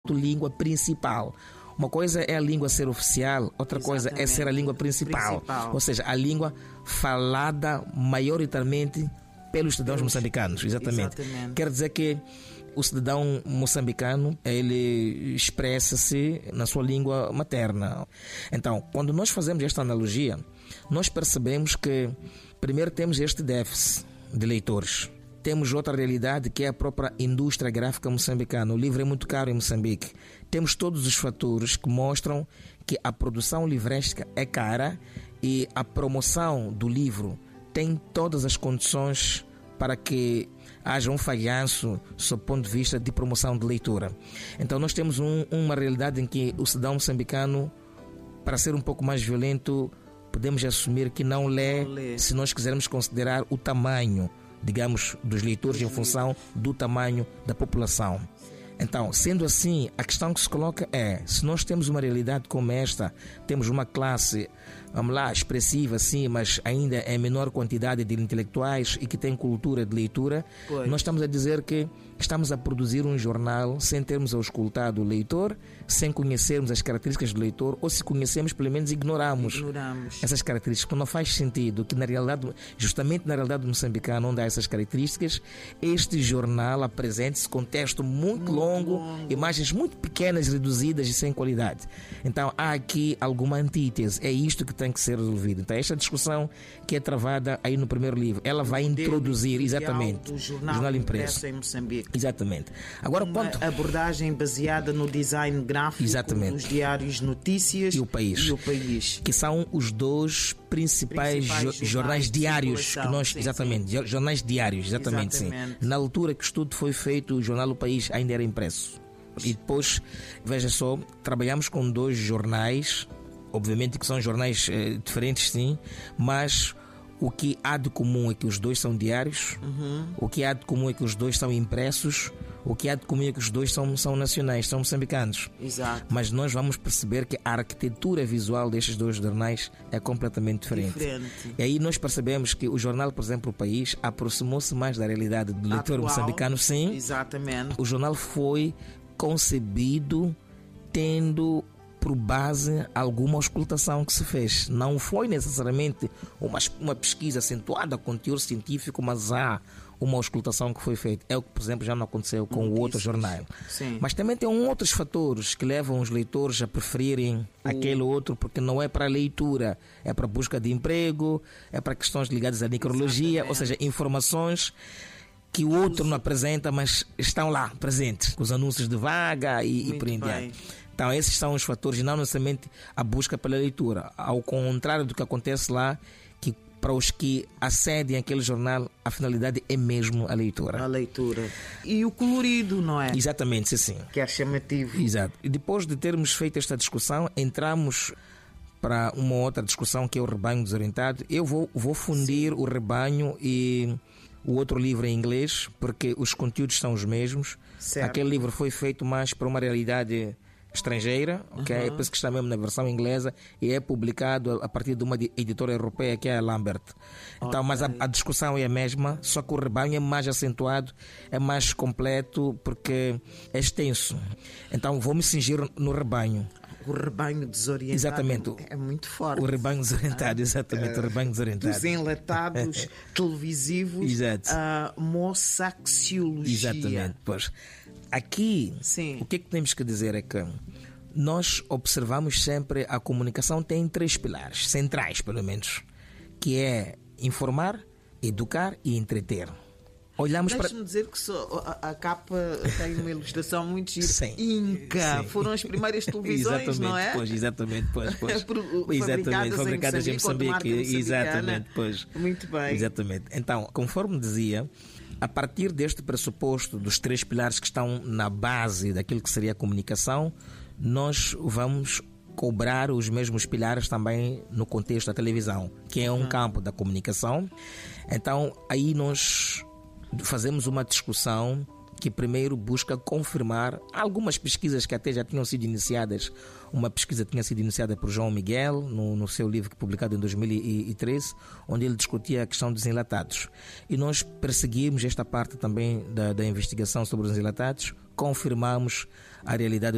enquanto língua principal. Uma coisa é a língua ser oficial, outra coisa é ser a língua principal. Ou seja, a língua falada maioritariamente pelos cidadãos moçambicanos. Exatamente. Quer dizer que o cidadão moçambicano, ele expressa-se na sua língua materna. Então, quando nós fazemos esta analogia, nós percebemos que primeiro temos este déficit de leitores. Temos outra realidade que é a própria indústria gráfica moçambicana. O livro é muito caro em Moçambique. Temos todos os fatores que mostram que a produção livresca é cara e a promoção do livro tem todas as condições para que haja um falhanço sob o ponto de vista de promoção de leitura. Então nós temos uma realidade em que o cidadão moçambicano, para ser um pouco mais violento, podemos assumir que não lê se nós quisermos considerar o tamanho, digamos, dos leitores em função do tamanho da população. Então, sendo assim, a questão que se coloca é, se nós temos uma realidade como esta, temos uma classe, vamos lá, expressiva sim, mas ainda é menor quantidade de intelectuais e que tem cultura de leitura, nós estamos a dizer que estamos a produzir um jornal sem termos auscultado o leitor, sem conhecermos as características do leitor, ou se conhecemos, pelo menos ignoramos essas características. Não faz sentido que na realidade, justamente na realidade moçambicana, onde há essas características, este jornal apresente-se com texto muito longo, imagens muito pequenas, reduzidas e sem qualidade. Então há aqui alguma antítese, é isto que tem que ser resolvido. Então esta discussão que é travada aí no primeiro livro, ela vai introduzir exatamente o jornal impresso em Moçambique. Exatamente. Agora, uma abordagem baseada no design gráfico, exatamente, nos diários Notícias e o País, que são os dois principais jornais diários que nós, exatamente, jornais diários, exatamente. Sim. Na altura que o estudo foi feito, o jornal O País ainda era impresso. E depois, veja só, trabalhamos com dois jornais, obviamente que são jornais diferentes, sim, mas o que há de comum é que os dois são diários, o que há de comum é que os dois são impressos, o que há de comum é que os dois são nacionais, são moçambicanos. Exato. Mas nós vamos perceber que a arquitetura visual destes dois jornais é completamente diferente. E aí nós percebemos que o jornal, por exemplo, O País, aproximou-se mais da realidade do leitor moçambicano, sim. Exatamente. O jornal foi concebido tendo por base alguma auscultação que se fez. Não foi necessariamente uma pesquisa acentuada com teor científico, mas há uma auscultação que foi feita. É o que, por exemplo, já não aconteceu com o outro jornal. Sim. Mas também tem outros fatores que levam os leitores a preferirem aquele outro, porque não é para leitura, é para busca de emprego, é para questões ligadas à necrologia, ou seja, informações que o outro não apresenta, mas estão lá presentes, com os anúncios de vaga e por aí em diante. Então esses são os fatores, e não necessariamente a busca pela leitura. Ao contrário do que acontece lá, que para os que acedem àquele jornal, a finalidade é mesmo a leitura. A leitura. E o colorido, não é? Exatamente, sim. Que é chamativo. Exato. E depois de termos feito esta discussão, entramos para uma outra discussão, que é o rebanho desorientado. Eu vou fundir o rebanho e o outro livro em inglês, porque os conteúdos são os mesmos. Certo. Aquele livro foi feito mais para uma realidade estrangeira, ok? É por isso que está mesmo na versão inglesa e é publicado a partir de uma editora europeia, que é a Lambert. Então, mas a discussão é a mesma, só que o rebanho é mais acentuado, é mais completo, porque é extenso. Então vou me cingir no rebanho. O rebanho desorientado. Exatamente. É muito forte. O rebanho desorientado, exatamente. O rebanho desorientado. Dos enlatados televisivos. Exato. A moçaxiologia. Exatamente. Pois. Aqui, sim, o que temos que dizer é que nós observamos sempre a comunicação tem 3 pilares centrais, pelo menos, que é informar, educar e entreter. Olhamos para... Deixa-me dizer que a capa tem uma ilustração muito gira. Sim. Inca. Sim. Foram as primeiras televisões, exatamente, não é? Pois, exatamente. Fabricadas em Moçambique. Exatamente, pois. Muito bem. Exatamente. Então, conforme dizia, a partir deste pressuposto dos 3 pilares que estão na base daquilo que seria a comunicação, nós vamos cobrar os mesmos pilares também no contexto da televisão, que é um campo da comunicação. Então, aí nós fazemos uma discussão que primeiro busca confirmar algumas pesquisas que até já tinham sido iniciadas. Uma pesquisa tinha sido iniciada por João Miguel no seu livro publicado em 2013, onde ele discutia a questão dos enlatados. E nós perseguimos esta parte também da investigação sobre os enlatados, confirmamos a realidade